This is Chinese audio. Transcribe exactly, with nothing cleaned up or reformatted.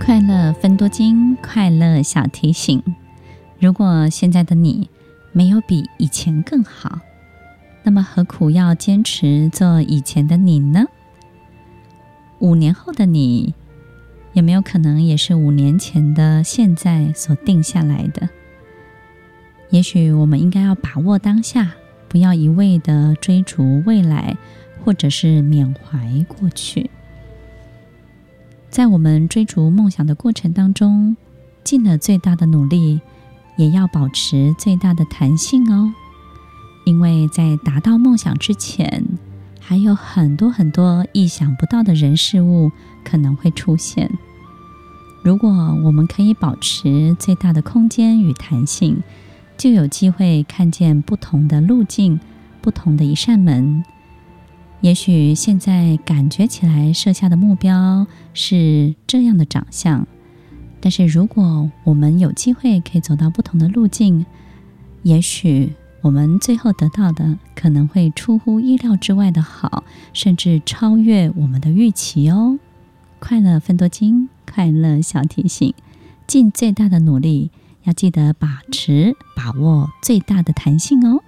快乐分多金，快乐小提醒。如果现在的你没有比以前更好，那么何苦要坚持做以前的你呢？五年后的你，有没有可能也是五年前的现在所定下来的？也许我们应该要把握当下，不要一味的追逐未来，或者是缅怀过去。在我们追逐梦想的过程当中，尽了最大的努力，也要保持最大的弹性哦。因为在达到梦想之前，还有很多很多意想不到的人事物可能会出现。如果我们可以保持最大的空间与弹性，就有机会看见不同的路径，不同的一扇门。也许现在感觉起来设下的目标是这样的长相，但是如果我们有机会可以走到不同的路径，也许我们最后得到的可能会出乎意料之外的好，甚至超越我们的预期哦。快乐分多金，快乐小提醒，尽最大的努力，要记得把持把握最大的弹性哦。